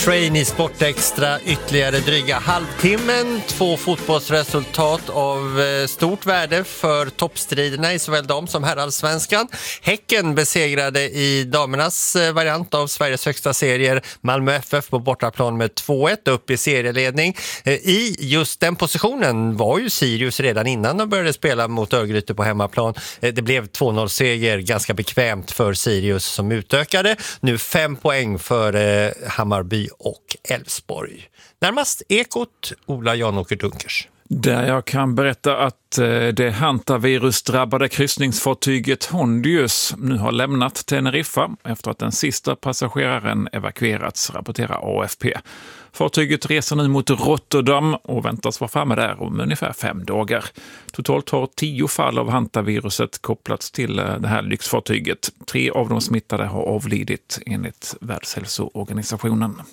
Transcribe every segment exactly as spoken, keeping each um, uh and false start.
Train i Sportextra, ytterligare dryga halvtimmen. Två fotbollsresultat av stort värde för toppstriderna i såväl dam som herrallsvenskan. Häcken besegrade i damernas variant av Sveriges högsta serier Malmö F F på bortaplan med två ett upp i serieledning. I just den positionen var ju Sirius redan innan de började spela mot Örgryte på hemmaplan. Det blev två noll-seger ganska bekvämt för Sirius som utökade. Nu fem poäng för eh, Hammarby och Elfsborg. Närmast Ekot, Ola Janåker Dunkers. Där jag kan berätta att det hantavirusdrabbade kryssningsfartyget Hondius nu har lämnat Teneriffa efter att den sista passageraren evakuerats, rapporterar A F P. Fartyget reser nu mot Rotterdam och väntas vara framme där om ungefär fem dagar. Totalt har tio fall av hantaviruset kopplats till det här lyxfartyget. Tre av de smittade har avlidit enligt Världshälsoorganisationen.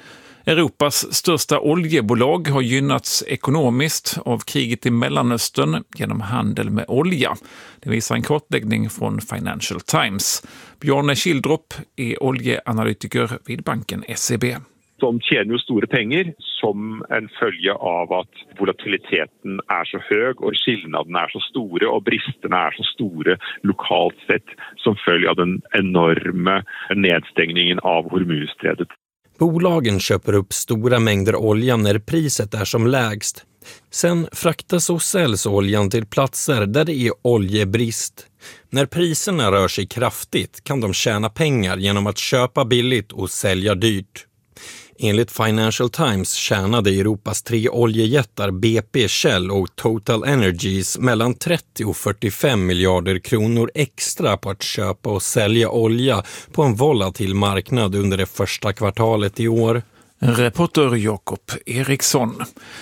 Europas största oljebolag har gynnats ekonomiskt av kriget i Mellanöstern genom handel med olja. Det visar en kartläggning från Financial Times. Bjarne Kildrop är oljeanalytiker vid banken S E B. De tjänar ju stora pengar som en följe av att volatiliteten är så hög och skillnaderna är så stora och bristerna är så stora lokalt sett som följer av den enorma nedstängningen av Hormuzsträdet. Bolagen köper upp stora mängder olja när priset är som lägst. Sen fraktas och säljs oljan till platser där det är oljebrist. När priserna rör sig kraftigt kan de tjäna pengar genom att köpa billigt och sälja dyrt. Enligt Financial Times tjänade Europas tre oljejättar B P, Shell och Total Energies mellan trettio och fyrtiofem miljarder kronor extra på att köpa och sälja olja på en volatil marknad under det första kvartalet i år. Reporter Jakob Eriksson.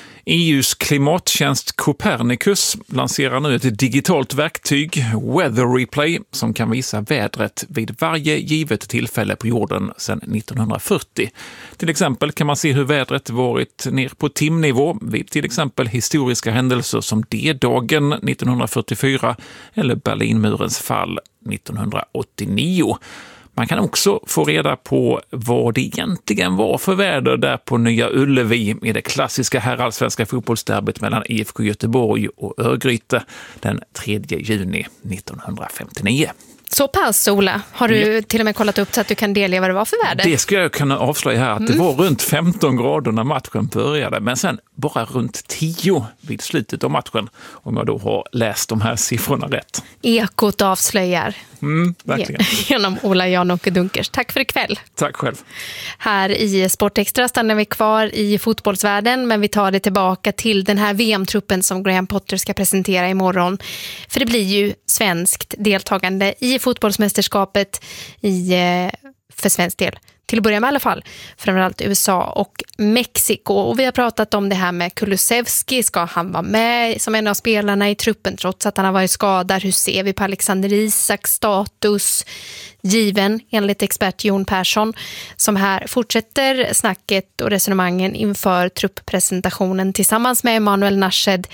E U:s klimattjänst Copernicus lanserar nu ett digitalt verktyg, Weather Replay, som kan visa vädret vid varje givet tillfälle på jorden sedan nittonhundrafyrtio. Till exempel kan man se hur vädret varit ner på timnivå vid till exempel historiska händelser som D-dagen nittonhundrafyrtiofyra eller Berlinmurens fall nittonhundraåttionio. Man kan också få reda på vad det egentligen var för väder där på Nya Ullevi i det klassiska herrallsvenska fotbollsderbyt mellan I F K Göteborg och Örgryte den tredje juni nittonhundrafemtionio. Så pass, Ola. Har du ja. till och med kollat upp så att du kan delge vad det var för väder? Det ska jag kunna avslöja här att mm. det var runt femton grader när matchen började, men sen bara runt tio vid slutet av matchen, om jag då har läst de här siffrorna rätt. Ekot avslöjar. Mm, verkligen. Genom Ola Janåker Dunkers. Tack för ikväll. Tack själv. Här i Sportextra stannar vi kvar i fotbollsvärlden, men vi tar det tillbaka till den här V M-truppen som Graham Potter ska presentera imorgon. För det blir ju svenskt deltagande i fotbollsmästerskapet i, för svensk del. Till att börja med i alla fall, framförallt U S A och Mexiko. Och vi har pratat om det här med Kulusevski. Ska han vara med som en av spelarna i truppen trots att han har varit skadad? Hur ser vi på Alexander Isaks status? Given enligt expert Jon Persson, som här fortsätter snacket och resonemangen inför trupppresentationen tillsammans med Emanuel Nashed,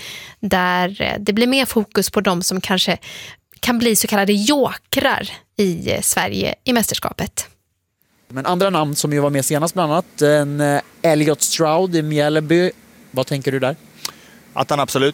där det blir mer fokus på dem som kanske kan bli så kallade jokrar i Sverige i mästerskapet. Men andra namn som ju var med senast bland annat, en Elliot Stroud i Mjällby. Vad tänker du där? Att han absolut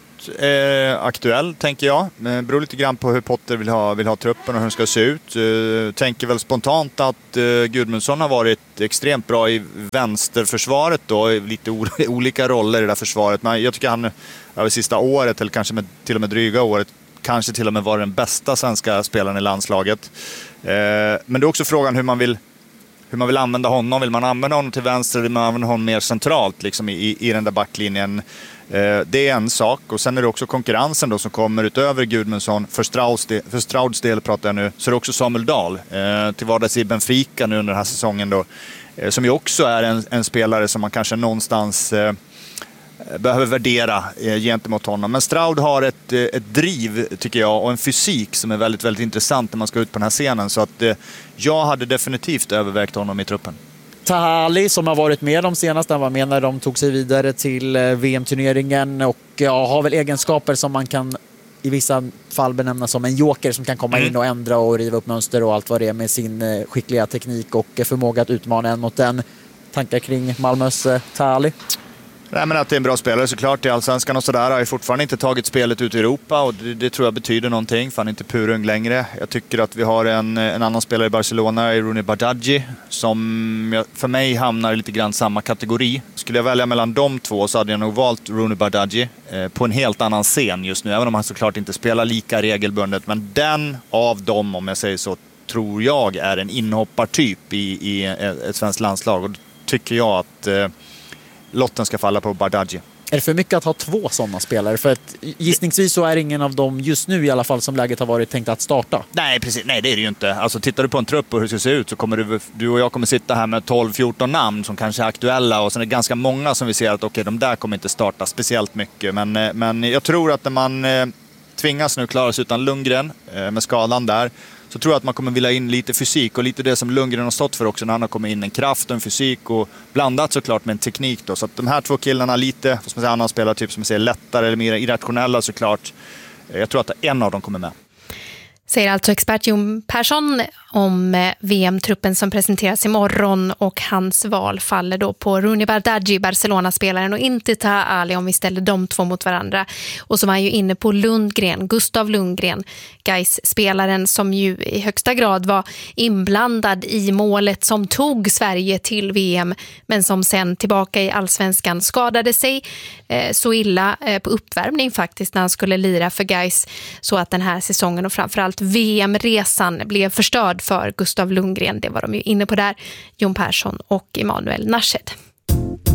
är aktuell, tänker jag. Det beror lite grann på hur Potter vill ha, vill ha truppen och hur den ska se ut. Tänker väl spontant att Gudmundsson har varit extremt bra i vänsterförsvaret då, i lite olika roller i det här försvaret. Men jag tycker han över sista året, eller kanske med, till och med dryga året, kanske till och med var den bästa svenska spelaren i landslaget. Men det är också frågan hur man vill hur man vill använda honom. Vill man använda honom till vänster, vill man använda honom mer centralt liksom, i, i den där backlinjen. Eh, det är en sak. Och sen är det också konkurrensen då, som kommer utöver Gudmundsson. För Strauds del, för Strauds del pratar jag nu. Så är det också Samuel Dahl eh, till vardags i Benfica nu under den här säsongen då. Eh, som ju också är en, en spelare som man kanske någonstans eh, behöver värdera eh, gentemot honom. Men Stroud har ett, eh, ett driv, tycker jag, och en fysik som är väldigt, väldigt intressant när man ska ut på den här scenen. Så att eh, jag hade definitivt övervägt honom i truppen. Taha Ali som har varit med de senaste, han var med när de tog sig vidare till eh, V M-turneringen och ja, har väl egenskaper som man kan i vissa fall benämna som en joker som kan komma mm. in och ändra och riva upp mönster och allt vad det är med sin eh, skickliga teknik och eh, förmåga att utmana en mot en. tankar kring Malmös eh, Tali? Nej, men att det är en bra spelare såklart i Allsvenskan och sådär. Har ju fortfarande inte tagit spelet ut i Europa och det, det tror jag betyder någonting. För han är inte purung längre. Jag tycker att vi har en, en annan spelare i Barcelona, Rooney Bardghji, som för mig hamnar i lite grann samma kategori. Skulle jag välja mellan de två så hade jag nog valt Rooney Bardghji eh, på en helt annan scen just nu. Även om han såklart inte spelar lika regelbundet. Men den av dem, om jag säger så, tror jag är en inhoppartyp i, i ett svenskt landslag. Och då tycker jag att eh, lotten ska falla på Bardghji. Är det för mycket att ha två sådana spelare? För att gissningsvis så är ingen av dem just nu i alla fall som läget har varit tänkt att starta. Nej, precis. Nej, det är det ju inte. Alltså, tittar du på en trupp och hur det ska se ut så kommer du, du och jag kommer sitta här med tolv fjorton namn som kanske är aktuella och sen är det ganska många som vi ser att okej, okay, de där kommer inte starta speciellt mycket. Men, men jag tror att när man eh, tvingas nu klara sig utan Lundgren eh, med skadan där, så tror jag att man kommer vilja in lite fysik och lite det som Lundgren har stått för också när han har kommit in, en kraft och en fysik och blandat såklart med en teknik då. Så att de här två killarna lite, vad ska man säga, annan spelartyp som man säger lättare eller mer irrationella såklart. Jag tror att en av dem kommer med. Säger alltså expert Jon Persson om V M-truppen som presenteras imorgon, och hans val faller då på Rooney Bardghji, Barcelona-spelaren, och inte Taha Ali om vi ställer de två mot varandra. Och så var han ju inne på Lundgren, Gustav Lundgren, Gais-spelaren som ju i högsta grad var inblandad i målet som tog Sverige till V M, men som sen tillbaka i Allsvenskan skadade sig eh, så illa eh, på uppvärmning faktiskt när han skulle lira för Gais, så att den här säsongen och framförallt V M-resan blev förstörd för Gustav Lundgren. Det var de ju inne på där, Jon Persson och Emanuel Nashed.